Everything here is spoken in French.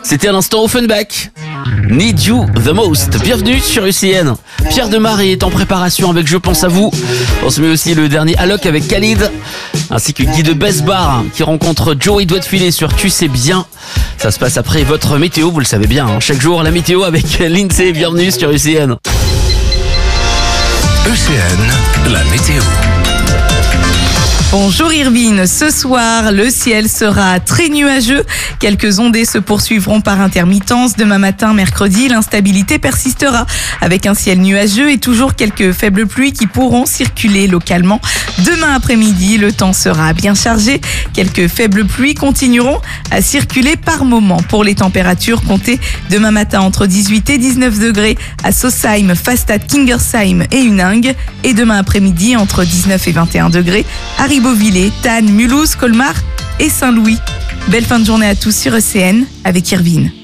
C'était à l'instant Offenbach. Need You The Most. Bienvenue sur UCN. Pierre Demar est en préparation avec Je Pense à Vous. On se met aussi le dernier Alok avec Khalid, ainsi que Guy de Besbar qui rencontre Joey Doit de Filer sur Tu sais bien. Ça se passe après votre météo, vous le savez bien. Chaque jour la météo avec Lindsay. Bienvenue sur UCN. UCN, la météo. Bonjour Irvine, ce soir le ciel sera très nuageux, quelques ondées se poursuivront par intermittence. Demain matin, mercredi, l'instabilité persistera avec un ciel nuageux et toujours quelques faibles pluies qui pourront circuler localement. Demain après-midi, le temps sera bien chargé, quelques faibles pluies continueront à circuler par moments. Pour les températures, comptez demain matin entre 18 et 19 degrés à Sausheim, Fastad, Kingersheim et Huningue, et demain après-midi entre 19 et 21 degrés à Ribeauvillé, Tannes, Mulhouse, Colmar et Saint-Louis. Belle fin de journée à tous sur ECN avec Irvine.